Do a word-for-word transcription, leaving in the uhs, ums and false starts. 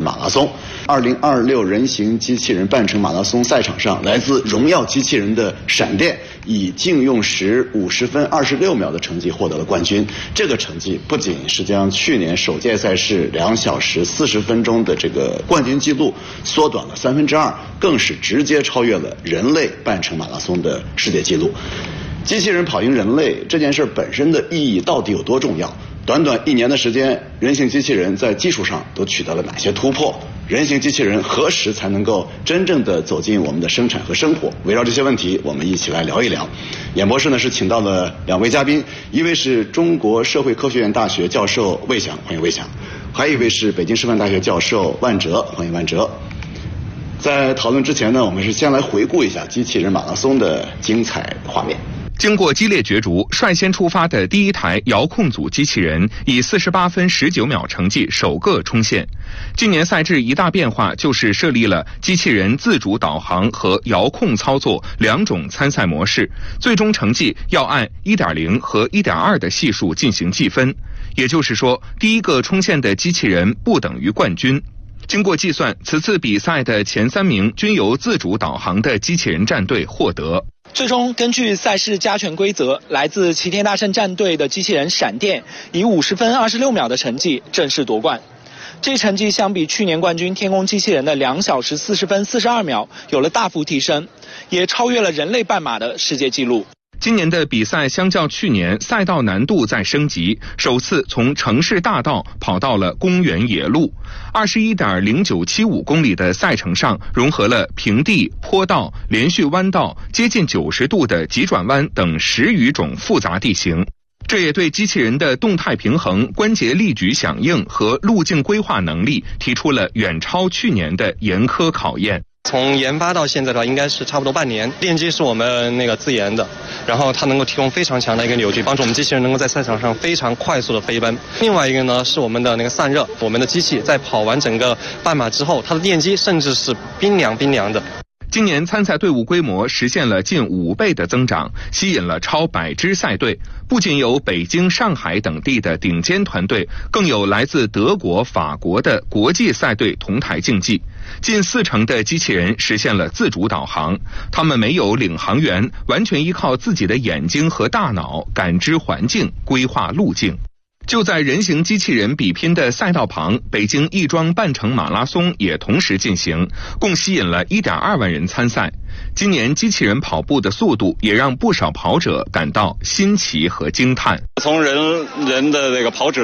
马拉松。二零二六人形机器人半程马拉松赛场上，来自荣耀机器人的闪电以净用时五十分二十六秒的成绩获得了冠军。这个成绩不仅是将去年首届赛事两小时四十分钟的这个冠军纪录缩短了三分之二，更是直接超越了人类半程马拉松的世界纪录。机器人跑赢人类这件事本身的意义到底有多重要？短短一年的时间，人形机器人在技术上都取得了哪些突破？人形机器人何时才能够真正的走进我们的生产和生活？围绕这些问题，我们一起来聊一聊。演播室呢是请到了两位嘉宾，一位是中国社会科学院大学教授魏翔，欢迎魏翔；还有一位是北京师范大学教授万哲，欢迎万哲。在讨论之前呢，我们是先来回顾一下机器人马拉松的精彩画面。 经过激烈角逐，率先出发的第一台遥控组机器人以四十八分十九秒成绩首个冲线。今年赛制一大变化就是设立了机器人自主导航和遥控操作两种参赛模式，最终成绩要按 一点零 和 一点二 的系数进行计分。也就是说，第一个冲线的机器人不等于冠军。经过计算，此次比赛的前三名均由自主导航的机器人战队获得。 最终根据赛事加权规则，来自齐天大圣战队的机器人闪电以五十分二十六秒的成绩正式夺冠。这成绩相比去年冠军天宫机器人的两小时四十分四十二秒有了大幅提升，也超越了人类半马的世界纪录。 今年的比赛相较去年，赛道难度在升级，首次从城市大道跑到了公园野路。二十一点零九七五公里的赛程上，融合了平地、坡道、连续弯道、接近九十度的急转弯等十余种复杂地形。这也对机器人的动态平衡、关节力矩响应和路径规划能力提出了远超去年的严苛考验。 从研发到现在的话，应该是差不多半年。电机是我们那个自研的，然后它能够提供非常强的一个扭矩，帮助我们机器人能够在赛场上非常快速的飞奔。另外一个呢是我们的那个散热，我们的机器在跑完整个半马之后，它的电机甚至是冰凉冰凉的。 今年参赛队伍规模实现了近五倍的增长，吸引了超百支赛队，不仅有北京、上海等地的顶尖团队，更有来自德国、法国的国际赛队同台竞技。近四成的机器人实现了自主导航，他们没有领航员，完全依靠自己的眼睛和大脑感知环境、规划路径。就在人形机器人比拼的赛道旁，北京亦庄半程马拉松也同时进行，共吸引了 一点二万人参赛。今年机器人跑步的速度也让不少跑者感到新奇和惊叹。 从人人的这个跑者